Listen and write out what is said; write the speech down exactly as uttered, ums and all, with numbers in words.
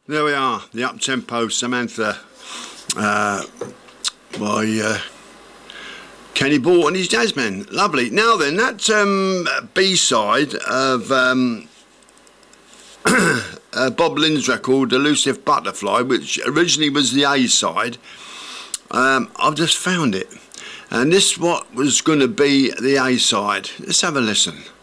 There we are, the up-tempo Samantha uh, by uh, Kenny Ball and his Jazzmen. Lovely. Now then, that um, B-side of um, uh, Bob Lynn's record, Elusive Butterfly, which originally was the A-side, um, I've just found it. And this what was going to be the A-side. Let's have a listen.